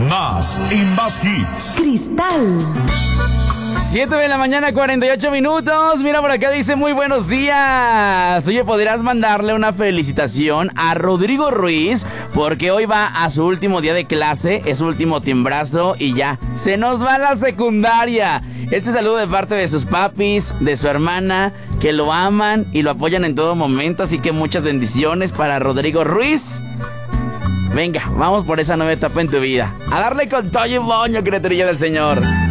Más y más hits. Cristal. 7 de la mañana, 48 minutos. Mira, por acá dice muy buenos días. Oye, ¿podrías mandarle una felicitación a Rodrigo Ruiz? Porque hoy va a su último día de clase, es su último timbrazo y ya, se nos va a la secundaria. Este saludo de parte de sus papis, de su hermana, que lo aman y lo apoyan en todo momento. Así que muchas bendiciones para Rodrigo Ruiz. Venga, vamos por esa nueva etapa en tu vida. A darle con todo y moño, criaturilla del Señor.